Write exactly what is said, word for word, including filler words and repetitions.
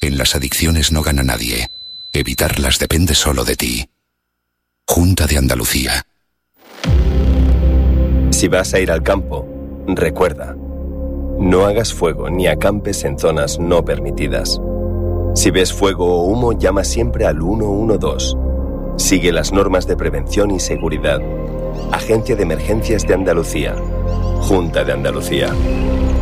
En las adicciones no gana nadie. Evitarlas depende solo de ti. Junta de Andalucía. Si vas a ir al campo, recuerda, no hagas fuego ni acampes en zonas no permitidas. Si ves fuego o humo, llama siempre al uno uno dos. Sigue las normas de prevención y seguridad. Agencia de Emergencias de Andalucía. Junta de Andalucía.